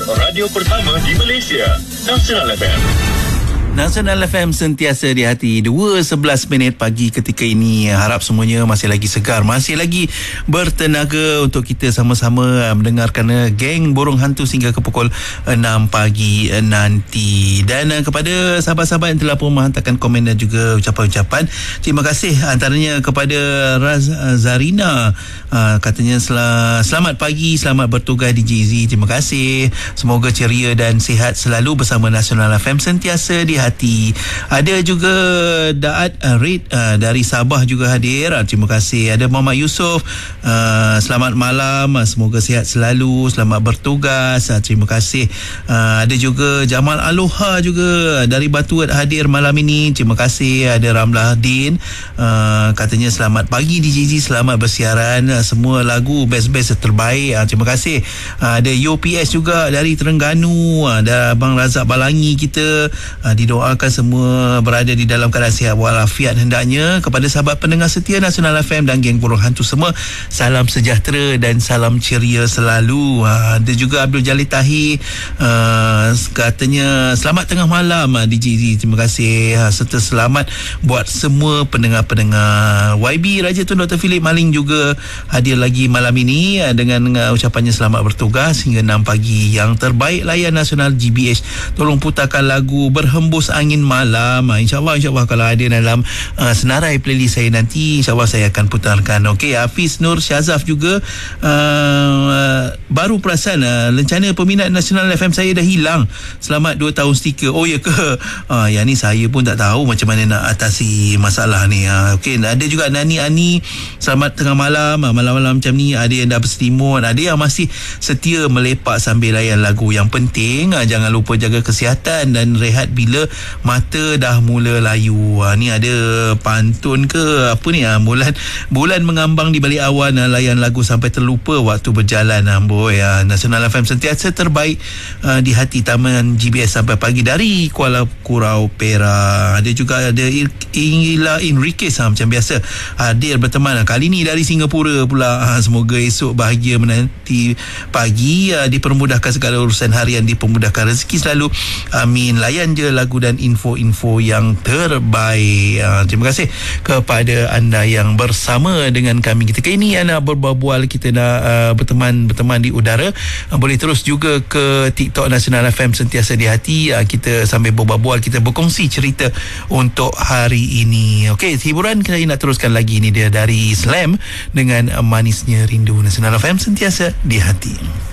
radio pertama di Malaysia, Nasional FM. Nasional FM sentiasa di hati. 2:11 pagi ketika ini. Harap semuanya masih lagi segar, masih lagi bertenaga untuk kita sama-sama mendengarkan Geng Burung Hantu sehingga ke pukul 6 pagi nanti. Dan kepada sahabat-sahabat yang telah pun menghantarkan komen dan juga ucapan-ucapan, terima kasih antaranya kepada Zarina. Katanya selamat pagi, selamat bertugas di GZ. Terima kasih. Semoga ceria dan sihat selalu bersama Nasional FM sentiasa di hati. Ada juga Daat Rid dari Sabah juga hadir. Terima kasih. Ada Muhammad Yusof, selamat malam, semoga sihat selalu, selamat bertugas. Terima kasih. Ada juga Jamal Aloha juga dari Batu hadir malam ini. Terima kasih. Ada Ramlah Din, katanya selamat pagi DJZ, selamat bersiaran, semua lagu best-best terbaik. Terima kasih. Ada UPS juga dari Terengganu. Ada Abang Razak Balangi kita. Didoakan semua berada di dalam keadaan sihat walafiat hendaknya. Kepada sahabat pendengar setia Nasional FM dan Geng Burung Hantu semua, salam sejahtera dan salam ceria selalu. Ada juga Abdul Jalil Tahir, katanya selamat tengah malam DJZ. Terima kasih. Serta selamat buat semua pendengar-pendengar. YB Raja Tun Dr. Philip Maling juga hadir lagi malam ini dengan ucapannya selamat bertugas hingga 6 pagi. Yang terbaik layan nasional GBH, tolong putarkan lagu Berhembus Angin Malam. InsyaAllah kalau ada dalam senarai playlist saya nanti, insyaAllah saya akan putarkan. Okey, Hafiz Nur Syazaf juga baru perasan lencana peminat Nasional FM saya dah hilang selamat 2 tahun stiker. Oh ya ke? Yang ni saya pun tak tahu macam mana nak atasi masalah ni. Okey, ada juga Nani Ani, selamat tengah malam. Malam-malam macam ni ada yang dah berselimut, ada yang masih setia melepak sambil layan lagu. Yang penting jangan lupa jaga kesihatan dan rehat bila mata dah mula layu. Ni ada pantun ke apa ni? Bulan mengambang di balik awan, layan lagu sampai terlupa waktu berjalan. Boy, Nasional FM sentiasa terbaik di hati. Taman GBS sampai pagi dari Kuala Kurau, Perak. Ada juga ada Ingila Enriquez macam biasa hadir berteman kali ni dari Singapura pula. Semoga esok bahagia menanti pagi, dipermudahkan segala urusan harian, dipermudahkan rezeki selalu. Amin. Layan je lagu dan info-info yang terbaik. Terima kasih kepada anda yang bersama dengan kami ketika ini. Anda berbual, kita nak berteman di udara. Boleh terus juga ke TikTok Nasional FM sentiasa di hati. Kita sambil berbual, kita berkongsi cerita untuk hari ini. Okey, hiburan kita nak teruskan lagi. Ini dia dari Slam dengan Manisnya Rindu. Nasional FM sentiasa di hati.